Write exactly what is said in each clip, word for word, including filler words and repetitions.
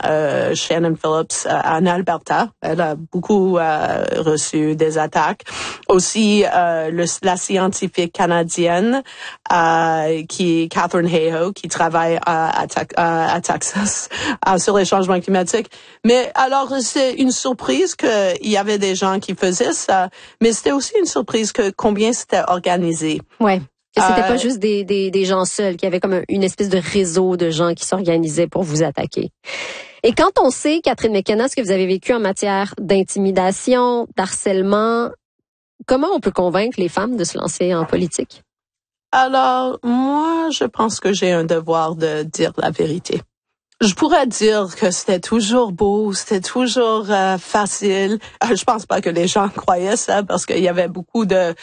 euh, Shannon Phillips euh, en Alberta. Elle a beaucoup euh, reçu des attaques. Aussi, euh, le, la scientifique canadienne euh, qui Catherine Hayhoe, qui travaille à, à, à, à Texas euh, sur les changements climatiques. Mais alors, c'est une surprise qu'il y avait des gens qui faisaient ça, mais c'était aussi une surprise que combien c'était organisé. Ouais. Que c'était euh, pas juste des, des, des gens seuls, qu'il y avait comme une espèce de réseau de gens qui s'organisaient pour vous attaquer. Et quand on sait, Catherine McKenna, ce que vous avez vécu en matière d'intimidation, d'harcèlement, comment on peut convaincre les femmes de se lancer en politique? Alors, moi, je pense que j'ai un devoir de dire la vérité. Je pourrais dire que c'était toujours beau, c'était toujours euh, facile. Euh, je pense pas que les gens croyaient ça parce qu'il y avait beaucoup de,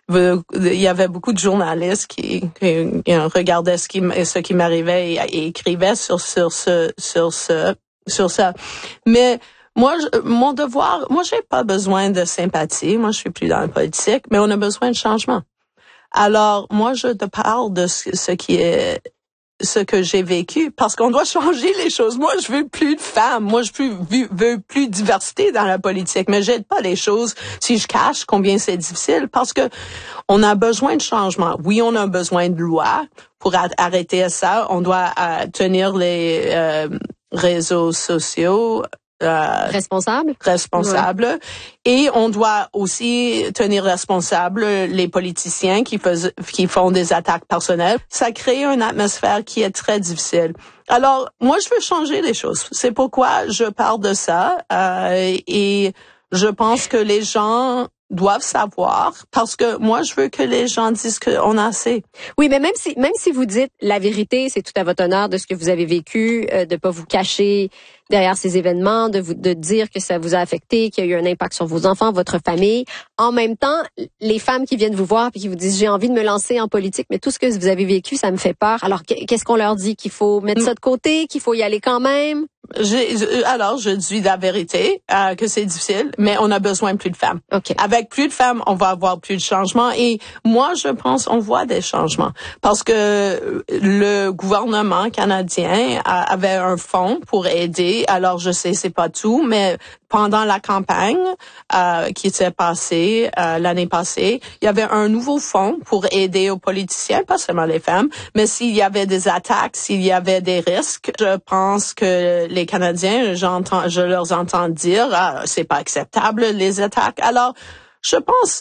il y avait beaucoup de journalistes qui, qui, qui regardaient ce qui, ce qui m'arrivait et, et écrivaient sur sur ce sur ce sur ça. Mais moi, je, mon devoir, moi, j'ai pas besoin de sympathie. Moi, je suis plus dans la politique, mais on a besoin de changement. Alors, moi, je te parle de ce, ce qui est ce que j'ai vécu, parce qu'on doit changer les choses. Moi, je veux plus de femmes. Moi, je veux, veux plus de diversité dans la politique, mais j'aide pas les choses si je cache combien c'est difficile, parce que on a besoin de changement. Oui, on a besoin de lois pour arrêter ça. On doit euh, tenir les euh, réseaux sociaux Euh, responsable. Responsable. Ouais. Et on doit aussi tenir responsable les politiciens qui, fais, qui font des attaques personnelles. Ça crée une atmosphère qui est très difficile. Alors, moi, je veux changer les choses. C'est pourquoi je parle de ça. Euh, et je pense que les gens doivent savoir, parce que moi, je veux que les gens disent qu'on a assez. Oui, mais même si même si vous dites la vérité, c'est tout à votre honneur de ce que vous avez vécu, euh, de pas vous cacher derrière ces événements, de vous de dire que ça vous a affecté, qu'il y a eu un impact sur vos enfants, votre famille. En même temps, les femmes qui viennent vous voir et qui vous disent j'ai envie de me lancer en politique, mais tout ce que vous avez vécu, ça me fait peur. Alors qu'est-ce qu'on leur dit? Qu'il faut mettre ça de côté, qu'il faut y aller quand même? J'ai, alors, je dis la vérité, euh, que c'est difficile, mais on a besoin de plus de femmes. Okay. Avec plus de femmes, on va avoir plus de changements. Et moi, je pense on voit des changements. Parce que le gouvernement canadien a, avait un fonds pour aider. Alors, je sais, c'est pas tout, mais pendant la campagne euh, qui s'est passée euh, l'année passée, il y avait un nouveau fonds pour aider aux politiciens, pas seulement les femmes, mais s'il y avait des attaques, s'il y avait des risques, je pense que les Canadiens, j'entends, je leur entends dire, ah, c'est pas acceptable les attaques. Alors, je pense,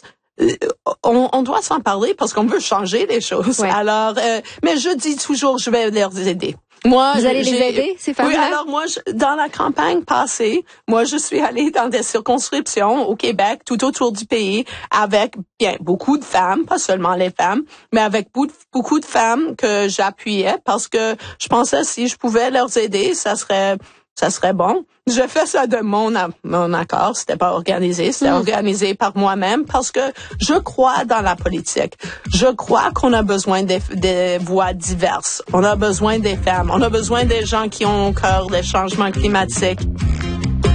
on, on doit s'en parler parce qu'on veut changer les choses. Ouais. Alors, euh, mais je dis toujours, je vais les aider. Moi, vous allez les aider, ces femmes-là? Oui, alors moi, je, dans la campagne passée, moi, je suis allée dans des circonscriptions au Québec, tout autour du pays, avec bien beaucoup de femmes, pas seulement les femmes, mais avec beaucoup de, beaucoup de femmes que j'appuyais parce que je pensais si je pouvais leur aider, ça serait ça serait bon. Je fais ça de mon, mon accord. C'était pas organisé. C'était mmh. organisé par moi-même parce que je crois dans la politique. Je crois qu'on a besoin des, des voix diverses. On a besoin des femmes. On a besoin des gens qui ont au cœur des changements climatiques.